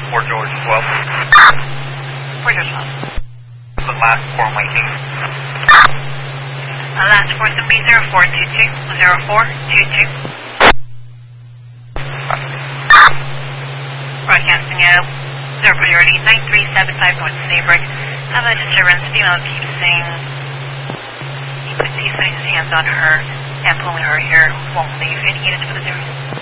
Fort George 12. Fort George 12. The last 4 waiting. Last 4 to be 0422. 0422. Broadcasting out. 0 priority 9375 North Saybrook. Have a disturbance. Female keeps saying he's putting his hands on her and pulling her hair. Won't leave. Any units for the 0.